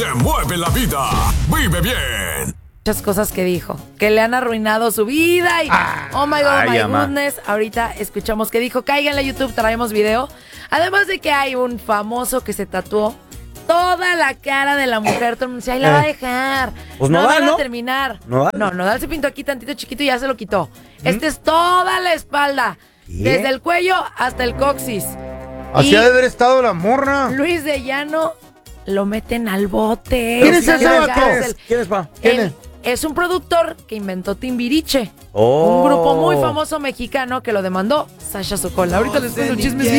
Te mueve la vida. Vive bien. Muchas cosas que dijo, que le han arruinado su vida y oh my god, my goodness. Ahorita escuchamos que dijo. Cáiganle a YouTube, traemos video. Además de que hay un famoso que se tatuó toda la cara de la mujer. Todo el mundo dice, ahí la va a dejar. Pues no Nodal, van a ¿no? terminar. ¿Nodal? No, Nodal se pintó aquí tantito chiquito y ya se lo quitó. Este es toda la espalda. ¿Qué? Desde el cuello hasta el coxis. Así Y ha de haber estado la morra. Luis de Llano lo meten al bote. ¿Quién es Está ese en la vato? cárcel. ¿Quién es, pa? Él es un productor que inventó Timbiriche. Oh. Un grupo muy famoso mexicano que lo demandó Sasha Sokol. Ahorita les doy los chismes bien.